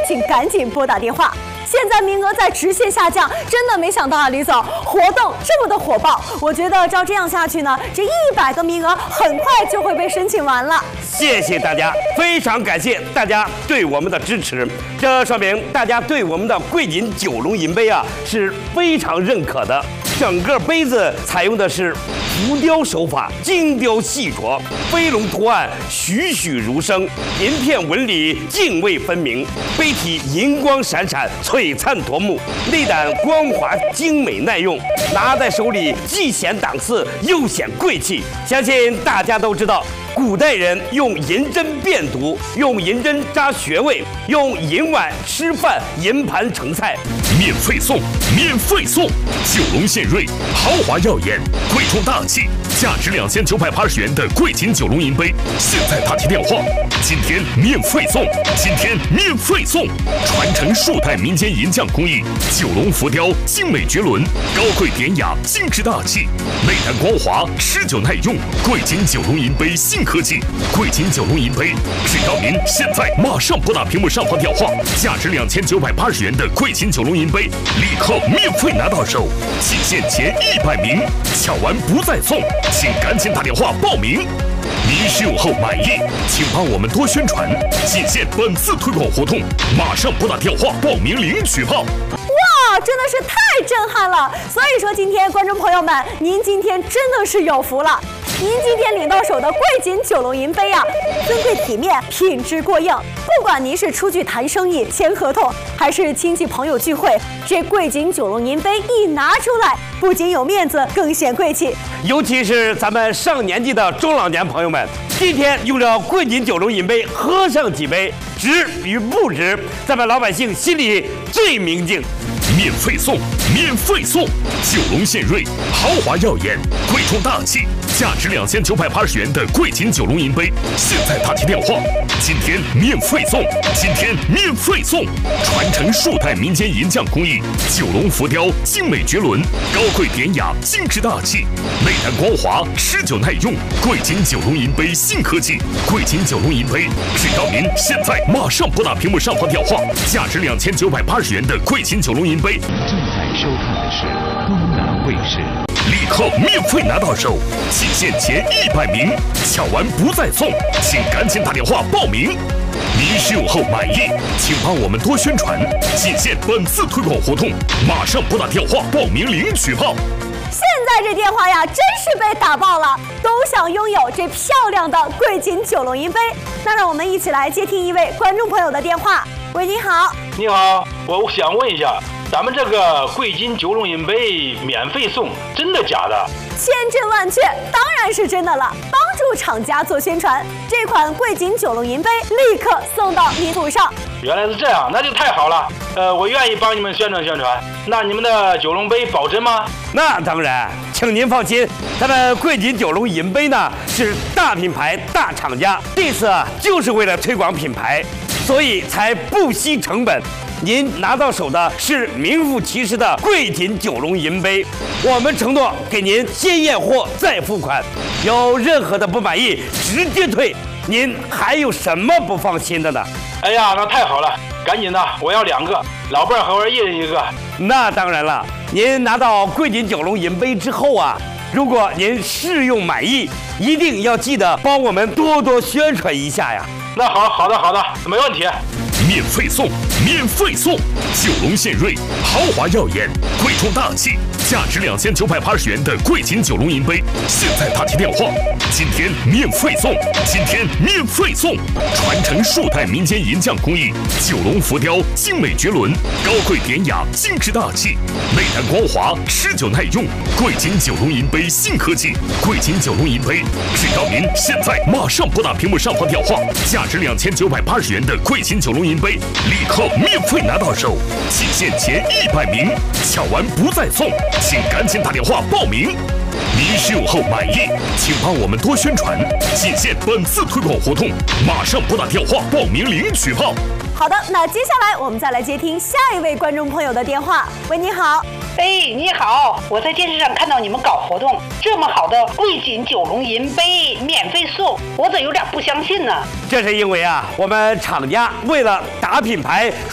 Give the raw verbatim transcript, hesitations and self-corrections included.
请赶紧拨打电话。现在名额在直线下降，真的没想到啊，李总，活动这么的火爆，我觉得照这样下去呢，这一百个名额很快就会被申请完了。 谢谢大家，非常感谢大家对我们的支持，这说明大家对我们的桂锦九龙银杯啊是非常认可的。整个杯子采用的是浮雕手法，精雕细琢，飞龙图案栩栩如生，银片纹理泾渭分明，杯体银光闪闪，璀璨夺目，内胆光滑精美耐用，拿在手里既显档次又显贵气。相信大家都知道，古代人用银针辨毒，用银针扎穴位，用银碗吃饭，银盘盛菜。 免费送，免费送！九龙献瑞，豪华耀眼，贵重大气，价值两千九百八十元的桂锦九龙银杯，现在打提电话，今天免费送，今天免费送！传承数代民间银匠工艺，九龙浮雕精美绝伦，高贵典雅，精致大气，内胆光滑，持久耐用。桂锦九龙银杯新科技，桂锦九龙银杯，只要您现在马上拨打屏幕上方电话，价值两千九百八十元的桂锦九龙银杯。立刻免费拿到手，仅限前一百名，抢完不再送，请赶紧打电话报名。您使用后满意，请帮我们多宣传。仅限本次推广活动，马上拨打电话报名领取票。 哇，真的是太震撼了！所以说，今天观众朋友们，您今天真的是有福了。您今天领到手的桂锦九龙银杯啊，尊贵体面，品质过硬。不管您是出去谈生意、签合同，还是亲戚朋友聚会，这桂锦九龙银杯一拿出来，不仅有面子，更显贵气。 尤其是咱们上年纪的中老年朋友们，今天用着桂锦九龙银杯喝上几杯，值与不值，咱们老百姓心里最明镜。 免费送，免费送！九龙献瑞，豪华耀眼，贵重大气，价值两千九百八十元的桂锦九龙银杯，现在打提电话，今天免费送，今天免费送！传承数代民间银匠工艺，九龙浮雕精美绝伦，高贵典雅，精致大气，内胆光滑，持久耐用。桂锦九龙银杯新科技，桂锦九龙银杯，只要您现在马上拨打屏幕上方电话，价值两千九百八十元的桂锦九龙银杯。 正在收看的是东南卫视， 立刻免费拿到手，仅限前一百名，抢完不再送，请赶紧打电话报名。您使用后满意，请帮我们多宣传。仅限本次推广活动，马上拨打电话报名领取票。 现在这电话呀，真是被打爆了，都想拥有这漂亮的桂锦九龙银杯。那让我们一起来接听一位观众朋友的电话。喂，你好。 你好，我想问一下，咱们这个桂锦九龙银杯免费送，真的假的？ 千真万确，当然是真的了。帮助厂家做宣传，这款桂锦九龙银杯立刻送到您手上。 原来是这样，那就太好了。呃，我愿意帮你们宣传宣传。那你们的九龙杯保真吗？ 那当然，请您放心，咱们桂锦九龙银杯呢是大品牌、大厂家，这次啊就是为了推广品牌，所以才不惜成本。您拿到手的是名副其实的桂锦九龙银杯，我们承诺给您先验货再付款，有任何的不满意直接退。您还有什么不放心的呢？ 哎呀，那太好了，赶紧的，我要两个，老伴儿和我一人一个。 那当然了，您拿到桂锦九龙银杯之后啊，如果您试用满意，一定要记得帮我们多多宣传一下呀。 那好，好的，好的，没问题。 免费送，免费送！九龙献瑞，豪华耀眼，贵重大气，价值两千九百八十元的桂锦九龙银杯，现在打提电话，今天免费送，今天免费送！传承数代民间银匠工艺，九龙浮雕精美绝伦，高贵典雅，精致大气，内胆光滑，持久耐用。桂锦九龙银杯新科技，桂锦九龙银杯，只要您现在马上拨打屏幕上方电话，价值两千九百八十元的桂锦九龙银杯，立刻免费拿到手，仅限前一百名，抢完不再送，请赶紧打电话报名。您使用后满意，请帮我们多宣传。仅限本次推广活动，马上拨打电话报名领取票。 好的，那接下来我们再来接听下一位观众朋友的电话。喂，你好。 哎，你好，我在电视上看到你们搞活动，这么好的桂锦九龙银杯免费送，我怎有点不相信呢？ 这是因为啊，我们厂家为了打品牌。